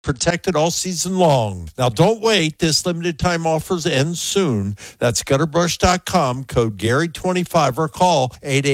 protected all season long. Now, don't wait. This limited time offers ends soon. That's gutterbrush.com, code Gary25, or call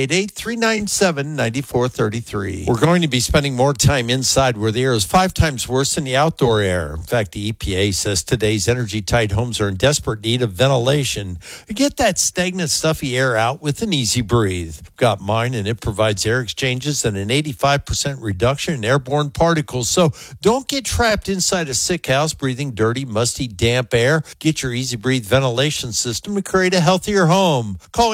888-397-9433. We're going to be spending more time inside where the air is 5 times worse than the outdoor air. In fact, the EPA says today's energy-tight homes are in desperate need of ventilation. Get that stagnant, stuffy air out with an Easy Breathe. Got mine, and it provides air exchanges and an 85% reduction in airborne particles. So don't get trapped inside a sick house breathing dirty, musty, damp air. Get your Easy Breathe ventilation system to create a healthier home. Call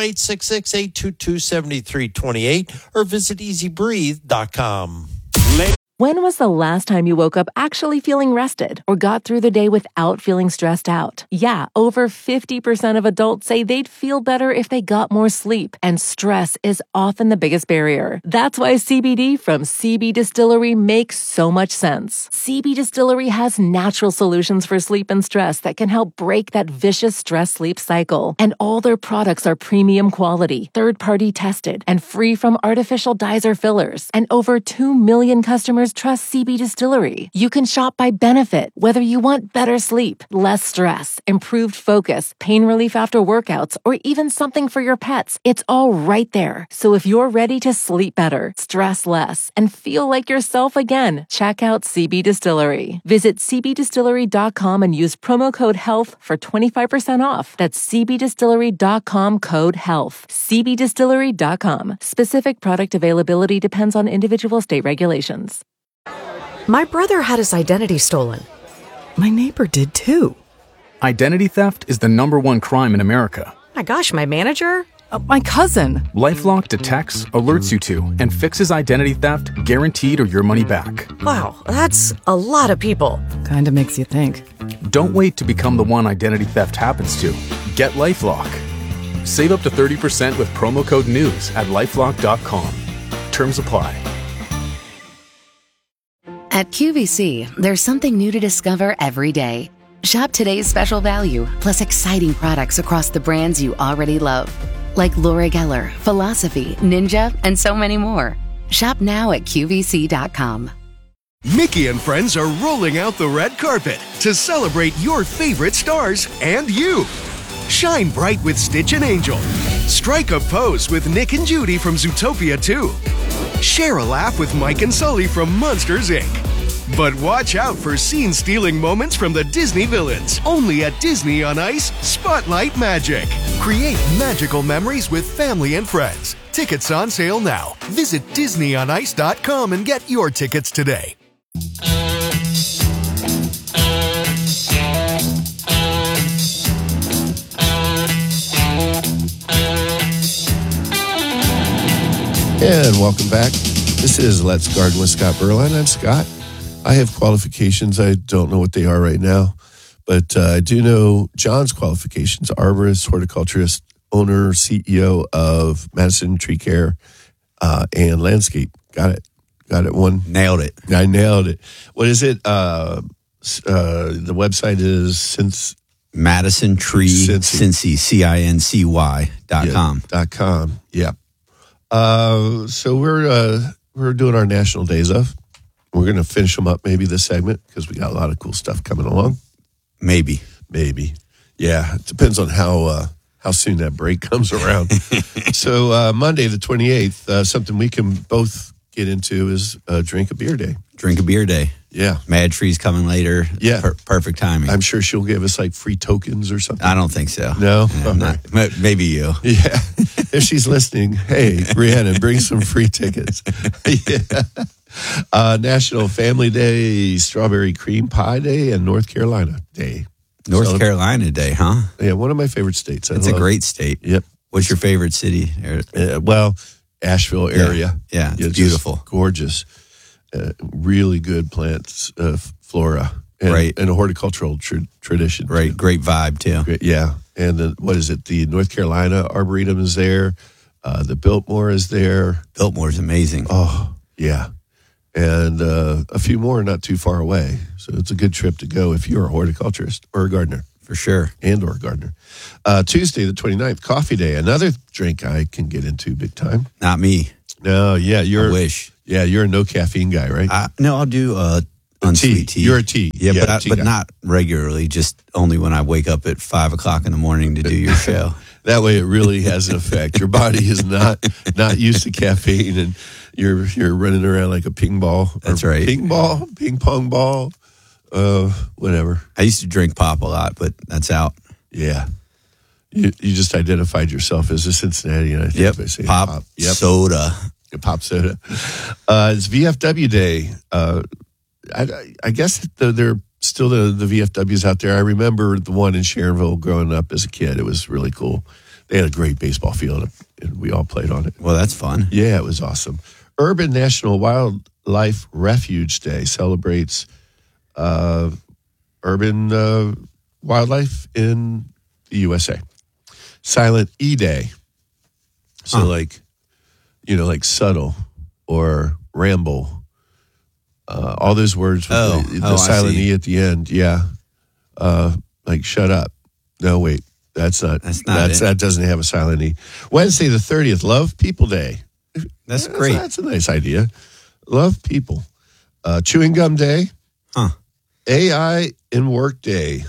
866-822-7328 or visit easybreathe.com. When was the last time you woke up actually feeling rested or got through the day without feeling stressed out? Yeah, over 50% of adults say they'd feel better if they got more sleep, and stress is often the biggest barrier. That's why CBD from CB Distillery makes so much sense. CB Distillery has natural solutions for sleep and stress that can help break that vicious stress-sleep cycle. And all their products are premium quality, third-party tested, and free from artificial dyes or fillers. And over 2 million customers trust CB Distillery. You can shop by benefit, whether you want better sleep, less stress, improved focus, pain relief after workouts, or even something for your pets. It's all right there. So if you're ready to sleep better, stress less, and feel like yourself again, check out CB Distillery. Visit cbdistillery.com and use promo code HEALTH for 25% off. That's cbdistillery.com, code HEALTH. cbdistillery.com. Specific product availability depends on individual state regulations. My brother had his identity stolen. My neighbor did too. Identity theft is the #1 crime in America. My gosh, my manager? My cousin. LifeLock detects, alerts you to, and fixes identity theft guaranteed or your money back. Wow, that's a lot of people. Kinda makes you think. Don't wait to become the one identity theft happens to. Get LifeLock. Save up to 30% with promo code NEWS at LifeLock.com. Terms apply. At QVC, there's something new to discover every day. Shop today's special value, plus exciting products across the brands you already love. Like Laura Geller, Philosophy, Ninja, and so many more. Shop now at QVC.com. Mickey and friends are rolling out the red carpet to celebrate your favorite stars and you. Shine bright with Stitch and Angel. Strike a pose with Nick and Judy from Zootopia 2. Share a laugh with Mike and Sully from Monsters, Inc. But watch out for scene-stealing moments from the Disney villains. Only at Disney on Ice, Spotlight Magic. Create magical memories with family and friends. Tickets on sale now. Visit DisneyOnIce.com and get your tickets today. And welcome back. This is Let's Garden with Scott Berline. I'm Scott. I have qualifications. I don't know what they are right now, but I do know John's qualifications: arborist, horticulturist, owner, CEO of Madison Tree Care and Landscape. Got it. One. Nailed it. I nailed it. What is it? The website is Madison Tree Cincy, CINCY.com. .com. Yeah. So we're doing our national days of. We're going to finish them up maybe this segment because we got a lot of cool stuff coming along. Maybe. Yeah, it depends on how soon that break comes around. So Monday the 28th, something we can both get into is Drink a Beer Day. Drink a Beer Day. Yeah. Mad Tree's coming later. Yeah. Perfect timing. I'm sure she'll give us like free tokens or something. I don't think so. No? Maybe you. Yeah. If she's listening, hey, Rhiannon, bring some free tickets. Yeah. National Family Day, Strawberry Cream Pie Day, and North Carolina Day. North Carolina Day, huh? Yeah, one of my favorite states. It's a great state. Yep. What's your favorite city? Well, Asheville area. Yeah, it's beautiful. Gorgeous. Really good plants, flora, and a horticultural tradition. Right, too. Great vibe, too. Yeah. And what is it? The North Carolina Arboretum is there. The Biltmore is there. Biltmore's amazing. Oh, yeah. And a few more not too far away. So it's a good trip to go if you're a horticulturist or a gardener. For sure. And or a gardener. Tuesday, the 29th, Coffee Day. Another drink I can get into big time. Not me. No, yeah. I wish. Yeah, you're a no caffeine guy, right? No, I'll do a unsweet tea. You're a tea. Yeah, tea but guy. not regularly. Just only when I wake up at 5 o'clock in the morning to do your show. That way, it really has an effect. Your body is not used to caffeine, and you're running around like a ping ball. That's right. Ping pong ball, whatever. I used to drink pop a lot, but that's out. Yeah. You just identified yourself as a Cincinnati, I think. Yep. By saying Pop Yep. soda. Pop soda. It's VFW Day. I guess they're still the VFWs out there. I remember the one in Sharonville growing up as a kid. It was really cool. They had a great baseball field, and we all played on it. Well, that's fun. Yeah, it was awesome. Urban National Wildlife Refuge Day celebrates urban wildlife in the USA. Silent E Day. So like subtle or ramble. All those words with the silent E at the end. Yeah. Like shut up. No, wait. That doesn't have a silent E. Wednesday the 30th, Love People Day. That's great. That's a nice idea. Love people. Chewing Gum Day. AI in Work Day.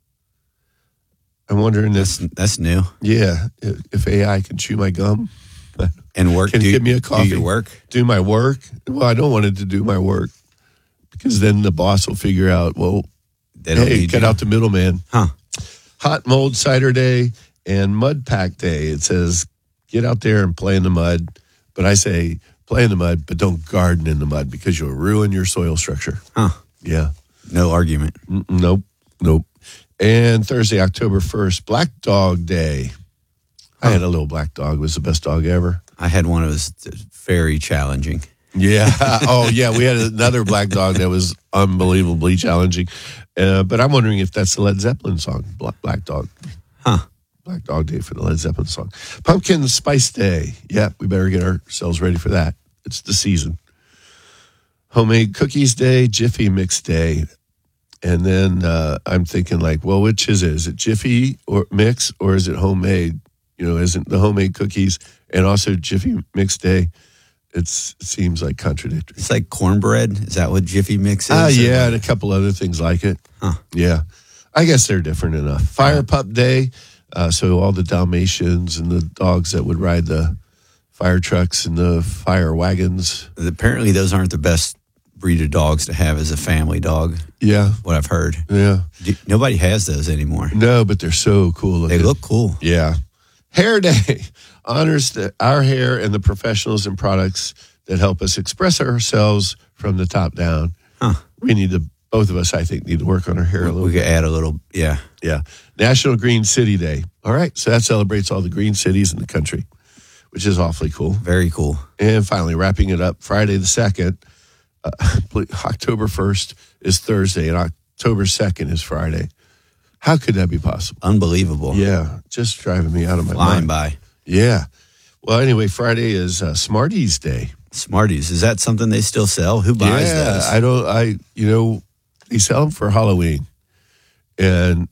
I'm wondering if that's new. Yeah, if AI can chew my gum and work, can give me a coffee. Do your work. Do my work. Well, I don't want it to do my work because then the boss will figure out. Well, cut out the middleman. Hot Mold Cider Day and Mud Pack Day. It says get out there and play in the mud, but I say play in the mud, but don't garden in the mud because you'll ruin your soil structure. Yeah. No argument. Nope. And Thursday, October 1st, Black Dog Day. I had a little black dog. It was the best dog ever. I had one that was very challenging. Yeah. Oh, yeah. We had another black dog that was unbelievably challenging. But I'm wondering if that's the Led Zeppelin song, Black Dog. Black Dog Day for the Led Zeppelin song. Pumpkin Spice Day. Yeah, we better get ourselves ready for that. It's the season. Homemade Cookies Day, Jiffy Mix Day. And then I'm thinking like, well, which is it? Is it Jiffy or Mix or is it homemade? Isn't the homemade cookies and also Jiffy Mix Day? It seems like contradictory. It's like cornbread. Is that what Jiffy Mix is? Yeah, and a couple other things like it. Yeah. I guess they're different enough. Fire Pup Day. So all the Dalmatians and the dogs that would ride the fire trucks and the fire wagons. Apparently those aren't the best breed of dogs to have as a family dog. Yeah. What I've heard. Yeah. Nobody has those anymore. No, but they're so cool looking. They look cool. Yeah. Hair Day honors our hair and the professionals and products that help us express ourselves from the top down. We need to, both of us, I think, need to work on our hair a little bit. We could add a little, yeah. Yeah. National Green City Day. All right. So that celebrates all the green cities in the country, which is awfully cool. Very cool. And finally, wrapping it up, Friday the 2nd, October 1st is Thursday, and October 2nd is Friday. How could that be possible? Unbelievable. Yeah, just driving me out of my mind. Flying by. Yeah. Well, anyway, Friday is Smarties Day. Smarties. Is that something they still sell? Who buys those? They sell them for Halloween. And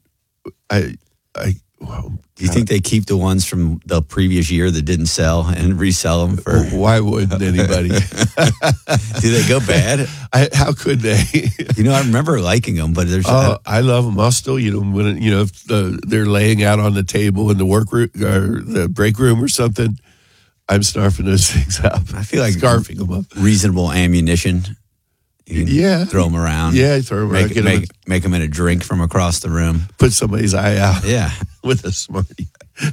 do you think they keep the ones from the previous year that didn't sell and resell them for? Why wouldn't anybody? Do they go bad? How could they? I remember liking them, but there's. I love them. I'll still eat them when if they're laying out on the table in the work room or the break room or something. I'm snarfing those things up. I feel like scarfing them up. Reasonable ammunition. You can throw them around. Yeah, throw them around. Make them in a drink from across the room. Put somebody's eye out. Yeah. With a Smartie.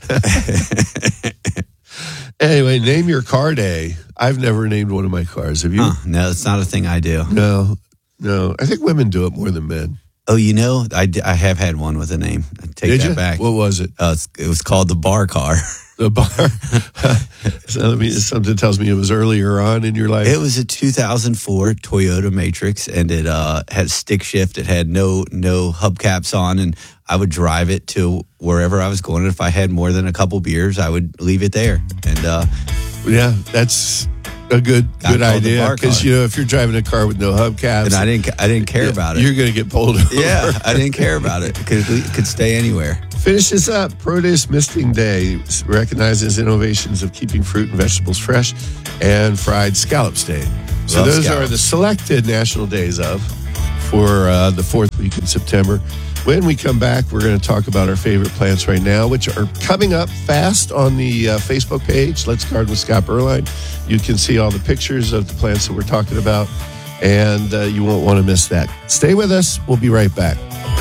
Anyway, name your car day. I've never named one of my cars. Have you? No, it's not a thing I do. No. I think women do it more than men. Oh, I have had one with a name. I take that back. What was it? It was called the bar car. The bar. Something tells me it was earlier on in your life. It was a 2004 Toyota Matrix, and it had stick shift. It had no hubcaps on, and I would drive it to wherever I was going. And if I had more than a couple beers, I would leave it there. And yeah, that's a good idea because if you're driving a car with no hubcaps, and I didn't care about it, you're going to get pulled over. Yeah, I didn't care about it because it could stay anywhere. Finish this up. Produce Misting Day recognizes innovations of keeping fruit and vegetables fresh, and Fried Scallops Day. So those are the selected national days of for the fourth week in September. When we come back, we're going to talk about our favorite plants right now, which are coming up fast on the Facebook page, Let's Garden with Scott Berline. You can see all the pictures of the plants that we're talking about, and you won't want to miss that. Stay with us. We'll be right back.